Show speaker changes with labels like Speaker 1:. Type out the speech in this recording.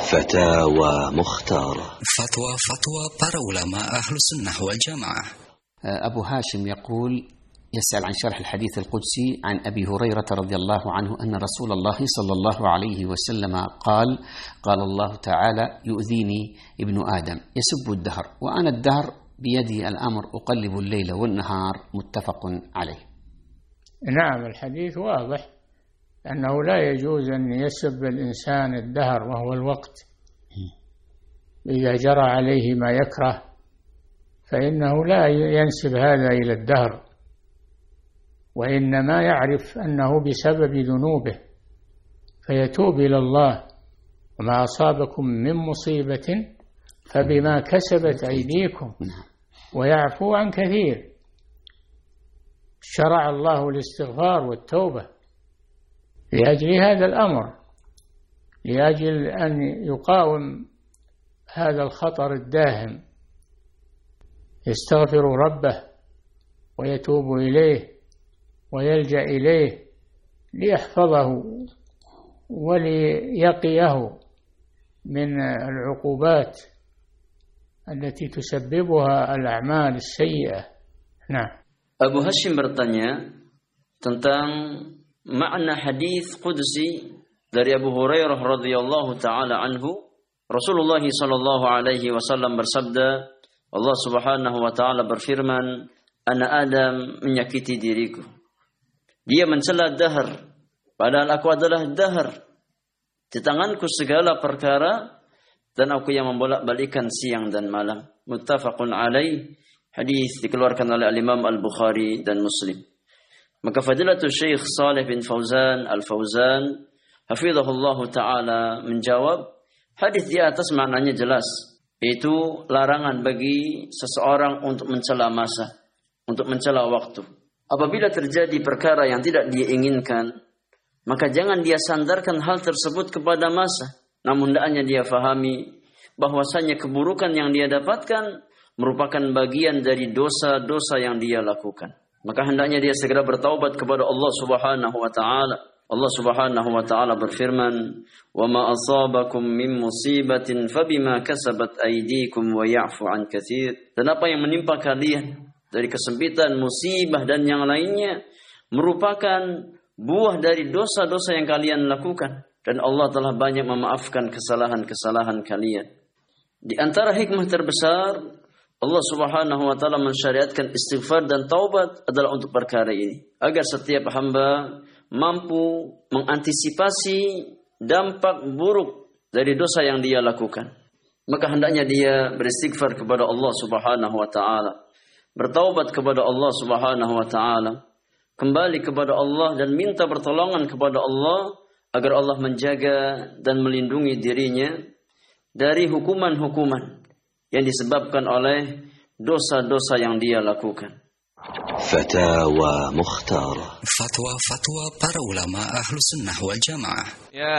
Speaker 1: فتاوى مختارة.
Speaker 2: فتوى para ulama أهل السنة والجماعة.
Speaker 3: أبو هاشم يقول يسأل عن شرح الحديث القدسي عن أبي هريرة رضي الله عنه أن رسول الله صلى الله عليه وسلم قال الله تعالى يؤذيني ابن آدم يسب الدهر وأنا الدهر بيدي الأمر أقلب الليل والنهار متفق عليه.
Speaker 4: نعم، الحديث واضح أنه لا يجوز أن يسب الإنسان الدهر وهو الوقت. إذا جرى عليه ما يكره فإنه لا ينسب هذا إلى الدهر، وإنما يعرف أنه بسبب ذنوبه فيتوب إلى الله. وما أصابكم من مصيبة فبما كسبت أيديكم ويعفو عن كثير. شرع الله الاستغفار والتوبة لأجل هذا الأمر، لأجل أن يقاوم هذا الخطر الداهم، يستغفر ربه ويتوب إليه ويلجأ إليه ليحفظه وليقيه من العقوبات التي تسببها الأعمال السيئة. نعم.
Speaker 5: Abu Hashim bertanya tentang makna hadis qudsi dari Abu Hurairah radhiyallahu taala anhu. Rasulullah sallallahu alaihi wasallam bersabda, Allah Subhanahu wa taala berfirman, "Ana Adam menyakiti diriku. Dia mencela dahar, padahal aku adalah dahar. Di tanganku segala perkara dan aku yang membolak-balikan siang dan malam." Muttafaqun alaih. Hadis dikeluarkan oleh Imam Al-Bukhari dan Muslim. Maka Fadilatul Syekh Saleh bin Fauzan Al-Fauzan hafizahullahu taala menjawab, hadis di atas maknanya jelas, yaitu larangan bagi seseorang untuk mencela masa, untuk mencela waktu. Apabila terjadi perkara yang tidak dia inginkan, maka jangan dia sandarkan hal tersebut kepada masa. Namun hendaknya dia fahami bahwasanya keburukan yang dia dapatkan merupakan bagian dari dosa-dosa yang dia lakukan. Maka hendaknya dia segera bertaubat kepada Allah Subhanahu wa taala. Allah Subhanahu wa taala berfirman, "Wa ma asabakum min musibatin fabima kasabat aydikum wa ya'fu an katsir." Dan apa yang menimpa kalian dari kesempitan, musibah dan yang lainnya merupakan buah dari dosa-dosa yang kalian lakukan, dan Allah telah banyak memaafkan kesalahan-kesalahan kalian. Di antara hikmah terbesar Allah Subhanahu wa taala mensyariatkan istighfar dan taubat adalah untuk perkara ini, agar setiap hamba mampu mengantisipasi dampak buruk dari dosa yang dia lakukan. Maka hendaknya dia beristighfar kepada Allah Subhanahu wa taala, bertaubat kepada Allah Subhanahu wa taala, kembali kepada Allah dan minta pertolongan kepada Allah agar Allah menjaga dan melindungi dirinya dari hukuman-hukuman yang disebabkan oleh dosa-dosa yang dia lakukan.
Speaker 1: Fatawa Mukhtara.
Speaker 2: Fatwa para ulama Ahlus Sunnah wal Jamaah.
Speaker 6: Ya